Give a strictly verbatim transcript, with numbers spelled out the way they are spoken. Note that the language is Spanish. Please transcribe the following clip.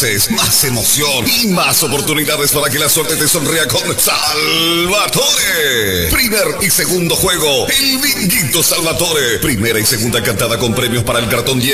más emoción y más oportunidades para que la suerte te sonría con Salvatore. Primer y segundo juego, el Binguito Salvatore. Primera y segunda cantada con premios para el cartón diez.